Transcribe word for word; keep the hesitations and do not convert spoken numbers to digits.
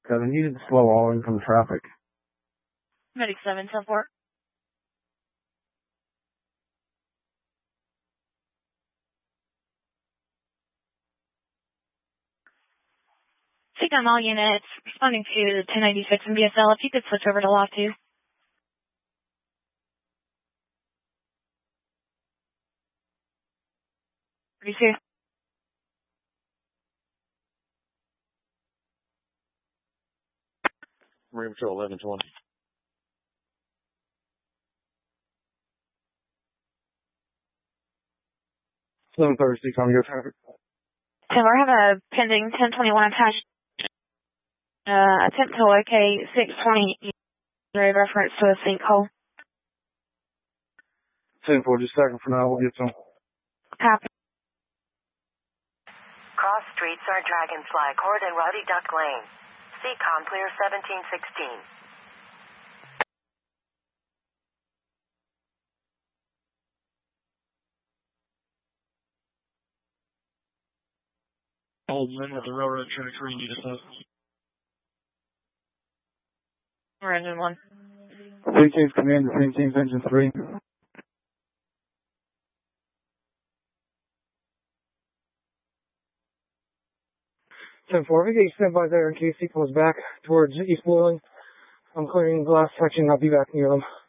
Because I needed to slow all in from traffic. Medic seven, ten four. Take down all units responding to ten ninety-six and B S L. If you could switch over to loft two. thirty-two. Marine Patrol eleven twenty. seven thirty-six on your traffic. ten four, have a pending ten twenty-one attached. Uh, attempt to locate six twenty reference to a sinkhole. ten four, just a second for now. We'll get some. Copy. Cross streets are Dragonfly Court and Ruddy Duck Lane. C COM clear seventeen sixteen. All men at the railroad track three need us up. We're engine one. Three teams command, the same team's engine three. ten four, if you get stand by there in case he comes back towards East Boiling. I'm clearing the last section, I'll be back near them.